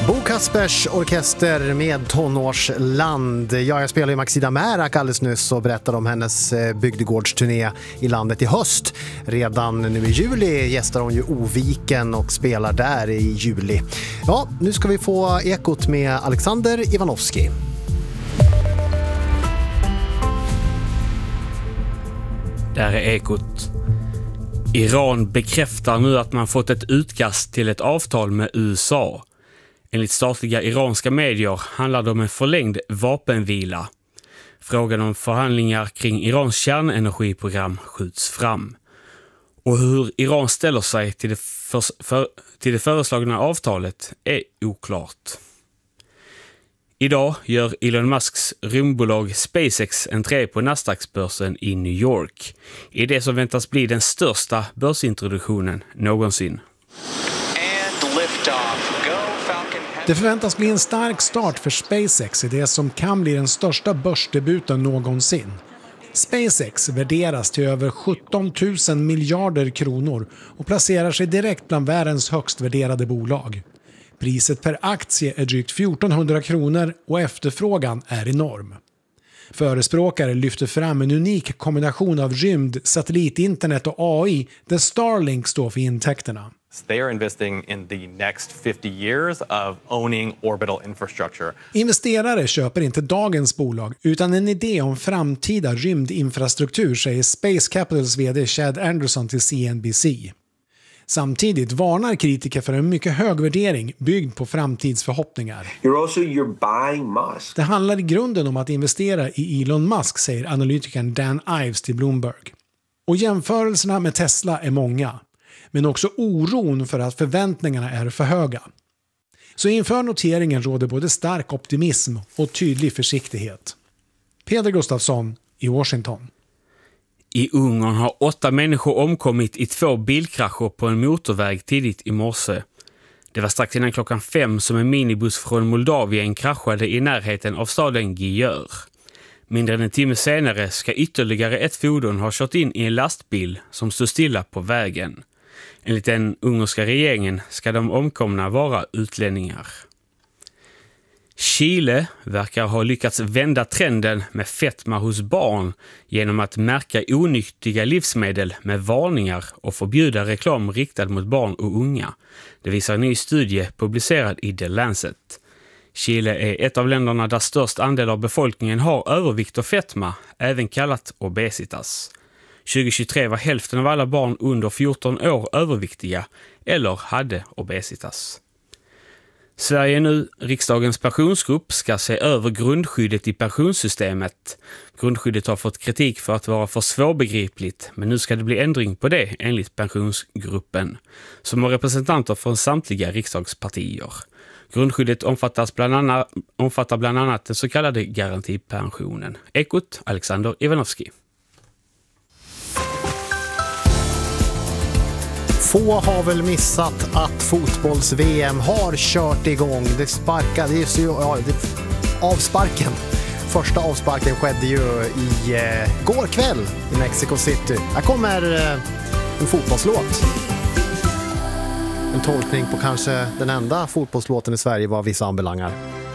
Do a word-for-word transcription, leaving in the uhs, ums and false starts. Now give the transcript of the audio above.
Bo Kaspers orkester med Tonårsland. Ja, jag spelade ju Maxida Märak alldeles nyss och berättade om hennes bygdegårdsturné i landet i höst. Redan nu i juli gästar hon ju Oviken och spelar där i juli. Ja, nu ska vi få ekot med Alexander Ivanovski. Där är ekot. Iran bekräftar nu att man fått ett utkast till ett avtal med U S A. Enligt statliga iranska medier handlar det om en förlängd vapenvila. Frågan om förhandlingar kring Irans kärnenergiprogram skjuts fram. Och hur Iran ställer sig till det, för, för, till det föreslagna avtalet är oklart. Idag gör Elon Musks rymdbolag SpaceX entré på Nasdaq-börsen i New York. I det som väntas bli den största börsintroduktionen någonsin. Det förväntas bli en stark start för SpaceX i det som kan bli den största börsdebuten någonsin. SpaceX värderas till över sjutton tusen miljarder kronor och placerar sig direkt bland världens högst värderade bolag. Priset per aktie är drygt fjortonhundra kronor och efterfrågan är enorm. Förespråkare lyfter fram en unik kombination av rymd, satellitinternet och A I där Starlink står för intäkterna. They are investing in the next fifty years of owning orbital infrastructure. Investerare köper inte dagens bolag utan en idé om framtida rymdinfrastruktur, säger Space Capitals vd Chad Anderson till C N B C. Samtidigt varnar kritiker för en mycket hög värdering byggd på framtidsförhoppningar. You're also you're buying Musk. Det handlar i grunden om att investera i Elon Musk, säger analytikern Dan Ives till Bloomberg. Och jämförelserna med Tesla är många, men också oron för att förväntningarna är för höga. Så inför noteringen råder både stark optimism och tydlig försiktighet. Peder Gustafsson i Washington. I Ungern har åtta människor omkommit i två bilkrascher på en motorväg tidigt i morse. Det var strax innan klockan fem som en minibuss från Moldavien kraschade i närheten av staden Győr. Mindre än en timme senare ska ytterligare ett fordon ha kört in i en lastbil som stod stilla på vägen. Enligt den ungerska regeringen ska de omkomna vara utlänningar. Chile verkar ha lyckats vända trenden med fetma hos barn genom att märka onyttiga livsmedel med varningar och förbjuda reklam riktad mot barn och unga. Det visar en ny studie publicerad i The Lancet. Chile är ett av länderna där störst andel av befolkningen har övervikt och fetma, även kallat obesitas. tjugohundratjugotre var hälften av alla barn under fjorton år överviktiga eller hade obesitas. Sverige nu, riksdagens pensionsgrupp, ska se över grundskyddet i pensionssystemet. Grundskyddet har fått kritik för att vara för svårbegripligt, men nu ska det bli ändring på det enligt pensionsgruppen, som har representanter från samtliga riksdagspartier. Grundskyddet omfattas bland annat, omfattar bland annat den så kallade garantipensionen. Ekot, Alexander Ivanovski. Få har väl missat att fotbolls-V M har kört igång. Det sparkade ju så, ja, det, avsparken. Första avsparken skedde ju i eh, går kväll i Mexico City. Här kommer eh, en fotbollslåt. En tolkning på kanske den enda fotbollslåten i Sverige vad vissa anbelangar.